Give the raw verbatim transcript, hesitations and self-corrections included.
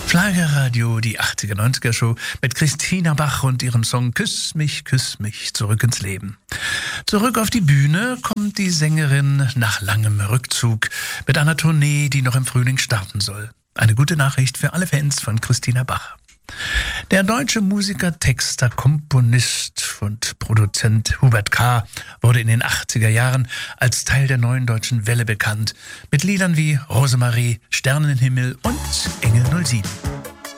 Schlagerradio, die achtziger, neunziger Show mit Christina Bach und ihrem Song Küss mich, küss mich, zurück ins Leben. Zurück auf die Bühne kommt die Sängerin nach langem Rückzug mit einer Tournee, die noch im Frühling starten soll. Eine gute Nachricht für alle Fans von Christina Bach. Der deutsche Musiker, Texter, Komponist und Produzent Hubert K. wurde in den achtziger Jahren als Teil der Neuen Deutschen Welle bekannt, mit Liedern wie Rosemarie, Sternenhimmel und Engel null sieben.